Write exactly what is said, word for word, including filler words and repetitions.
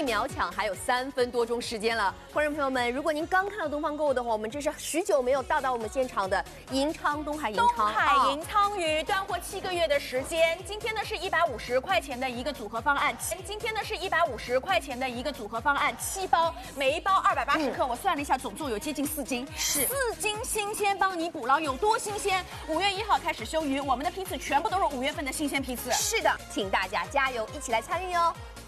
秒抢还有三分多钟时间了。观众朋友们，如果您刚看到东方购物的话，我们这是许久没有到达我们现场的银昌东海银昌。 东海银仓鱼断货七个月的时间，今天呢是一百五十块钱的一个组合方案，今天呢是一百五十块钱的一个组合方案，七包，每一包二百八十克，嗯、我算了一下，总重有接近四斤，是四斤新鲜帮你捕捞，有多新鲜？五月一号开始休渔，我们的批次全部都是五月份的新鲜批次。 是的，请大家加油，一起来参与哦。